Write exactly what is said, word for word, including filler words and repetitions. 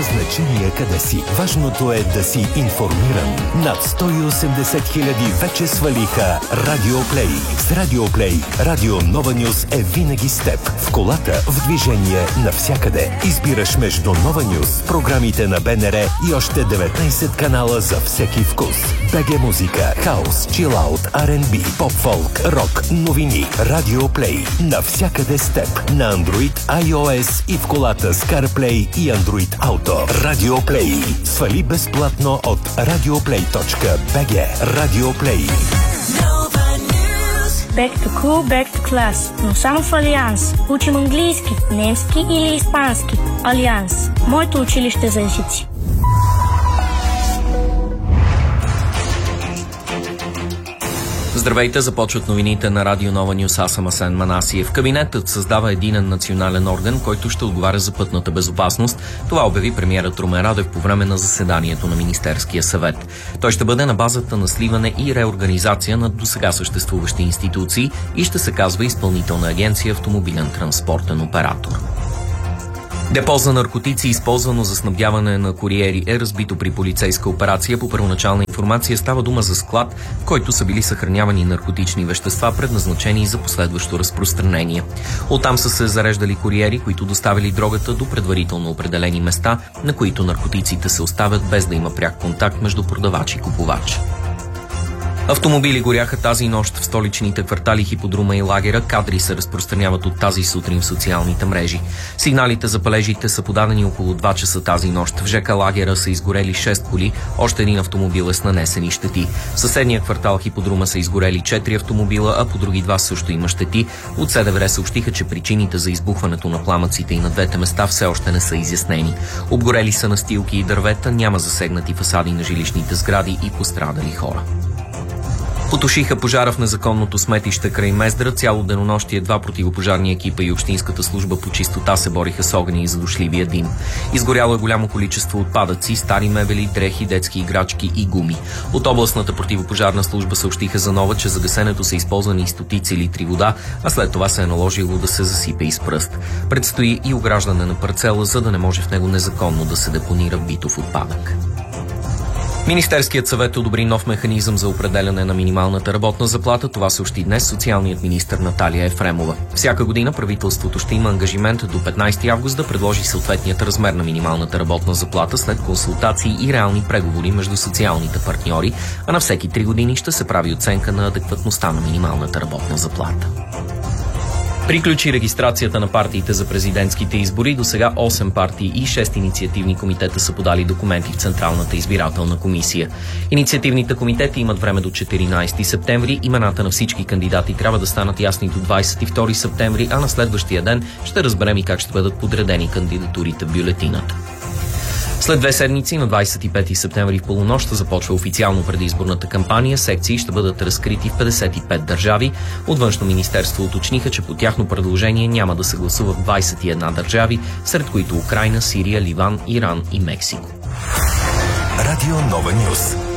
значение къде си. Важното е да си информиран. Над сто и осемдесет хиляди вече свалиха Радио Плей. С Радио Плей, Радио Нова Нюс е винаги с теб. В колата, в движение, навсякъде. Избираш между Нова Нюс, програмите на БНР и още деветнайсет канала за всеки вкус. БГ музика, хаус, чилаут, Ар енд Би, поп-фолк, рок, новини. Радио Плей. Навсякъде с теб. На Android, iOS и в колата с CarPlay и Android Auto. Радио Плей. Свали безплатно от радиоплей точка би джи. Радио Плей. Back to cool, back to class. Но само в Алианс. Учим английски, немски или испански. Алианс. Моето училище за езици. Здравейте, започват новините на Радио Нова Нюс. Аз съм Асен Манасиев. Кабинетът създава единен национален орган, който ще отговаря за пътната безопасност. Това обяви премиерът Румен Радев по време на заседанието на Министерския съвет. Той ще бъде на базата на сливане и реорганизация на досега съществуващи институции и ще се казва Изпълнителна агенция Автомобилен транспортен оператор. Депо за наркотици, използвано за снабдяване на куриери, е разбито при полицейска операция. По първоначална информация става дума за склад, в който са били съхранявани наркотични вещества, предназначени за последващо разпространение. Оттам са се зареждали куриери, които доставили дрогата до предварително определени места, на които наркотиците се оставят без да има пряк контакт между продавач и купувач. Автомобили горяха тази нощ в столичните квартали Хиподрума и Лагера. Кадри се разпространяват от тази сутрин в социалните мрежи. Сигналите за палежите са подадени около два часа тази нощ. В ЖК Лагера са изгорели шест коли, още един автомобил е с нанесени щети. В съседния квартал Хиподрума са изгорели четири автомобила, а по други два също има щети. От СДВР съобщиха, че причините за избухването на пламъците и на двете места все още не са изяснени. Обгорели са настилки и дървета, няма засегнати фасади на жилищните сгради и пострадали хора. Потушиха пожара в незаконното сметище край Мездра. Цяло денонощие два противопожарни екипа и Общинската служба по чистота се бориха с огъня и задушливия дим. Изгоряло е голямо количество отпадъци, стари мебели, дрехи, детски играчки и гуми. От областната противопожарна служба съобщиха за нова, че за гасенето са използвани стотици литри вода, а след това се е наложило да се засипе и с пръст. Предстои и ограждане на парцела, за да не може в него незаконно да се депонира битов отпадък. Министерският съвет одобри нов механизъм за определяне на минималната работна заплата. Това съобщи днес социалният министър Наталия Ефремова. Всяка година правителството ще има ангажимент до петнайсети август да предложи съответният размер на минималната работна заплата след консултации и реални преговори между социалните партньори, а на всеки три години ще се прави оценка на адекватността на минималната работна заплата. Приключи регистрацията на партиите за президентските избори. До сега осем партии и шест инициативни комитета са подали документи в Централната избирателна комисия. Инициативните комитети имат време до четиринайсети септември. Имената на всички кандидати трябва да станат ясни до двайсет и втори септември, а на следващия ден ще разберем и как ще бъдат подредени кандидатурите в бюлетината. След две седмици, на двайсет и пети септември в полунощ, започва официално предизборната кампания. Секции ще бъдат разкрити в петдесет и пет държави. От Външно министерство уточниха, че по тяхно предложение няма да се гласува в двайсет и една държави, сред които Украйна, Сирия, Ливан, Иран и Мексико. Радио Нова Нюс.